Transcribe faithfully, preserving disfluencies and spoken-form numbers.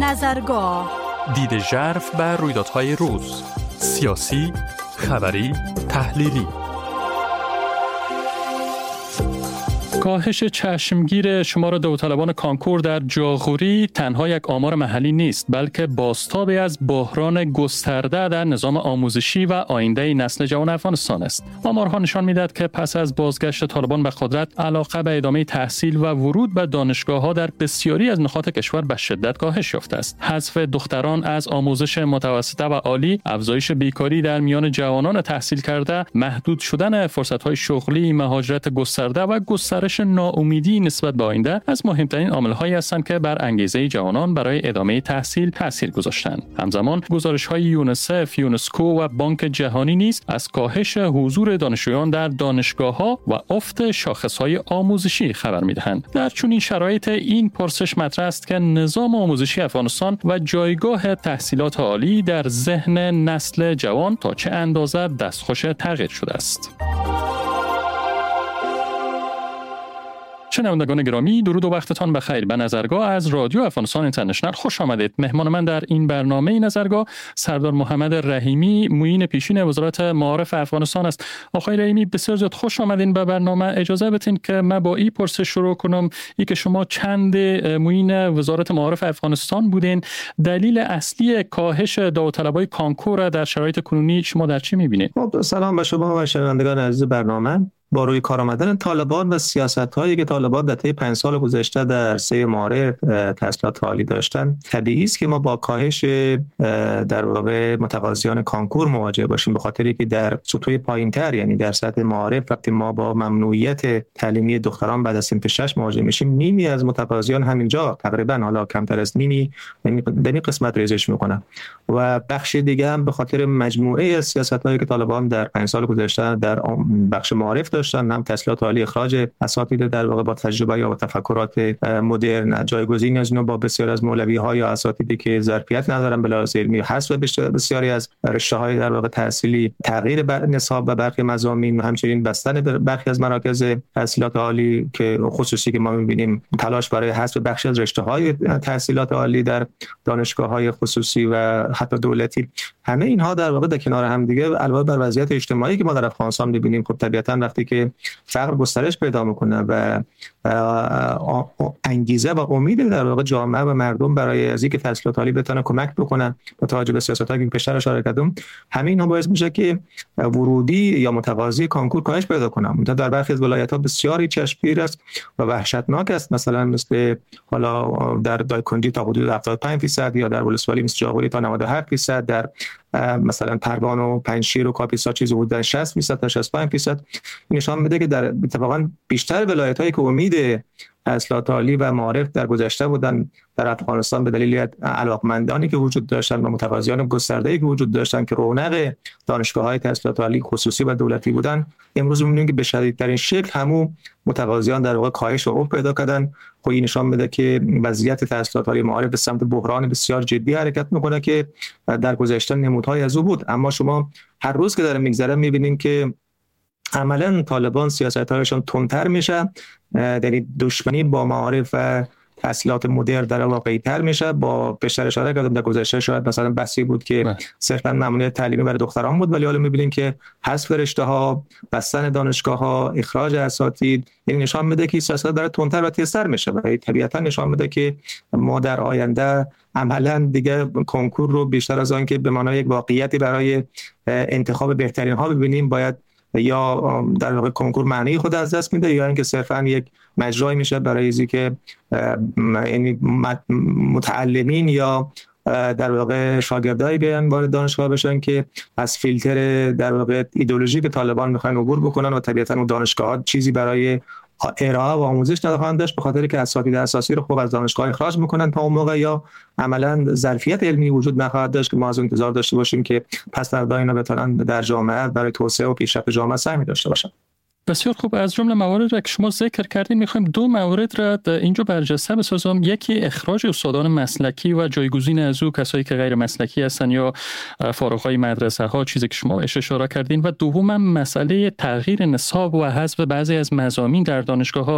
نظرگاه، دید ژرف بر رویدادهای روز، سیاسی، خبری، تحلیلی. کاهش چشمگیر شمار داوطلبان کانکور در جاغوری تنها یک آمار محلی نیست، بلکه بازتابی از بحران گسترده در نظام آموزشی و آینده نسل جوان افغانستان است. آمارها نشان می‌دهد که پس از بازگشت طالبان به قدرت، علاقه به ادامه تحصیل و ورود به دانشگاه‌ها در بسیاری از نقاط کشور به شدت کاهش یافته است. حذف دختران از آموزش متوسطه و عالی، افزایش بیکاری در میان جوانان تحصیل کرده، محدود شدن فرصت‌های شغلی، مهاجرت گسترده و گسترش ناامیدی نسبت به آینده از مهمترین عامل‌هایی هستند که بر انگیزه جوانان برای ادامه تحصیل تاثیر گذاشتند. همزمان گزارش‌های یونیسف، یونسکو و بانک جهانی نیز از کاهش حضور دانشجویان در دانشگاه‌ها و افت شاخص‌های آموزشی خبر می‌دهند. در چنین شرایط این پرسش مطرح است که نظام آموزشی افغانستان و جایگاه تحصیلات عالی در ذهن نسل جوان تا چه اندازه دستخوش تغییر شده است. شنوندگان گرامی، درود و وقتتان بخیر. به نظرگاه از رادیو افغانستان اینترنشنال خوش آمدید. مهمان من در این برنامه نظرگاه سردار محمد رحیمی، معین پیشین وزارت معارف افغانستان است. آقای رحیمی، بسیار زیاد خوش آمدین به برنامه. اجازه بدین که من با این پرسش شروع کنم، ای که شما چند معین وزارت معارف افغانستان بودین، دلیل اصلی کاهش داوطلبای کانکور در شرایط کنونی شما در چی می‌بینید؟ خب سلام به شما و شنوندگان عزیز برنامه. با روی کار آمدن طالبان و سیاست‌هایی که طالبان در طی پنج سال گذشته در عرصه معارف تحصیلات عالی داشتن، طبیعی است که ما با کاهش در واقع متقاضیان کانکور مواجه باشیم، به خاطری که در سطوح پایین‌تر، یعنی در سطح معارف، وقتی ما با ممنوعیت تعلیمی دختران بعد از صنف شش مواجه میشیم، نیمی از متقاضیان همینجا تقریبا، حالا کمتر از نیمی، در این قسمت ریزش میکنن و بخش دیگه هم به خاطر مجموعه از سیاست‌هایی که طالبان در پنج سال گذشته در بخش معارف داشتن، هم تحصیلات عالی، اخراج اساتید در واقع با تجربه یا با تفکرات مدرن، جایگزین از اونها با بسیار از مولوی‌ها یا اساتیدی که ظرفیت ندارن به لحاظ علمی، حذف بسیاری از رشته‌های در واقع تحصیلی، تغییر نصاب و برخی مضامین و همچنین بستن برخی از مراکز تحصیلات عالی که خصوصی که ما می‌بینیم، تلاش برای حذف بخشی از رشته‌های تحصیلات عالی در دانشگاه‌های خصوصی و حتی دولتی. همه اینها در واقع در کنار هم دیگه علاوه بر وضعیت اجتماعی که ما در افغانستان می‌بینیم، خب طبیعتاً وقتی که فقر گسترش پیدا میکنه و انگیزه و امید در واقع جامعه و مردم برای از اینکه تحصیلات عالی بتونه کمک بکنن با توجه به سیاستایی که پیشتر اشاره کردم، همین ها باعث میشه که ورودی یا متقاضی کانکور کاهش پیدا کنه. در برخی از ولایت‌ها بسیاری چشمگیر است و وحشتناک است، مثلا مثل حالا در دایکنډي تا حدود هفتاد و پنج درصد یا در ولسوالی مثل جاغوری تا نود و هفت درصد، در مثلا پروان و پنجشیر و کاپیسا چیز حدود شصت درصد تا شصت و پنج درصد. نشان میده که در اتفاقا بیشتر ولایت‌هایی که امید تحصیلات عالی و معارف در گذشته بودن در افغانستان به دلیل علاقمندانی که وجود داشتن و متقاضیان گسترده‌ای که وجود داشتن که رونق دانشگاه‌های تحصیلات عالی خصوصی و دولتی بودن، امروز می‌بینیم که به شدیدترین شکل همو متقاضیان در واقع کاهش و افت پیدا کردن. خب این نشان میده که وضعیت تحصیلات عالی معارف به سمت بحران بسیار جدی حرکت می‌کنه که در گذشته نمودهای از او بود. اما شما هر روز که داره میگذره می‌بینیم که عملاً طالبان سیاست‌هایشون تندتر میشه، یعنی دشمنی با معارف و تحصیلات مدرن در واقعی تر میشه. با بیشتر اشاره کردم در گذشته شاید مثلا بحثی بود که صرفاً ممنوعیت تعلیمی برای دختران بود، ولی حالا می‌بینیم که حذف رشته‌ها، بستن دانشگاه‌ها، اخراج اساتید، یعنی نشان میده که سیاست داره تندتر و تیزتر میشه و طبیعتاً نشان میده که ما در آینده عملاً دیگه کنکور رو بیشتر از آن که به معنای یک واقعیتی برای انتخاب بهترین ها ببینیم، باید یا در واقع کنکور معنی خود از دست میده یا اینکه صرفاً یک مجرای میشه برای اینکه که یعنی متعلمین یا در واقع شاگردایی بیان وارد دانشگاه بشن که از فیلتر در واقع ایدئولوژی که طالبان میخوان عبور بکنن و طبیعتاً اون دانشگاه‌ها چیزی برای ارائه و آموزش ندارن داشت، به خاطر که اساتید اساسی رو خوب از دانشگاه اخراج میکنن تا اون موقع، یا عملاً ظرفیت علمی وجود نخواهد داشت که ما از انتظار داشته باشیم که پس فردا اینا بتونن در جامعه برای توسعه و پیشرفت جامعه سهمی داشته باشن. بسیار خوب. از جمله موارد را که شما ذکر کردین میخوایم دو مورد را اینجا برجسته بسازم. یکی اخراج استادان مسلکی و جایگزین از او کسایی که غیر مسلکی هستن یا فارغای مدرسه ها، چیزی که شما اشاره کردین، و دوم مسئله تغییر نصاب و حذف بعضی از مضامین در دانشگاه ها.